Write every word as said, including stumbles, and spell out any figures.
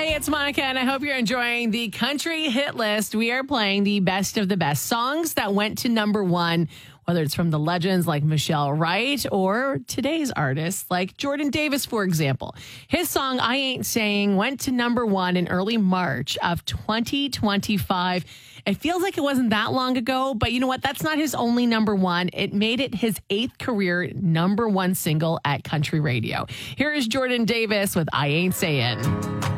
Hey, it's Monica, and I hope you're enjoying the country hit list. We are playing the best of the best songs that went to number one, whether it's from the legends like Michelle Wright or today's artists like Jordan Davis, for example. His song, I Ain't Saying, went to number one in early March of twenty twenty-five. It feels like it wasn't that long ago, but you know what? That's not his only number one. It made it his eighth career number one single at country radio. Here is Jordan Davis with I Ain't Saying.